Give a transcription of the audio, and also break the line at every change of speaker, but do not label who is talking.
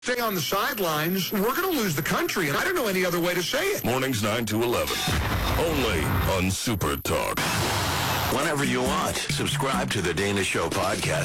stay on the sidelines, we're going to lose the country, and I don't know any other way to say it.
Mornings 9 to 11. Only on Super Talk.
Whenever you want, subscribe to the Dana Show podcast.